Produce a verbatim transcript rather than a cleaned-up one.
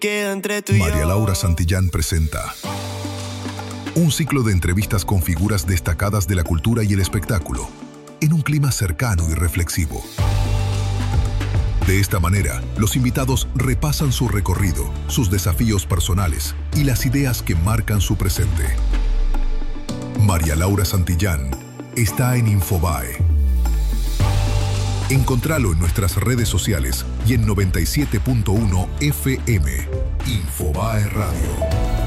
queda entre tú y yo. María Laura Santillán presenta un ciclo de entrevistas con figuras destacadas de la cultura y el espectáculo, en un clima cercano y reflexivo. De esta manera, los invitados repasan su recorrido, sus desafíos personales y las ideas que marcan su presente. María Laura Santillán está en Infobae. Encontralo en nuestras redes sociales y en noventa y siete punto uno F M. Infobae Radio.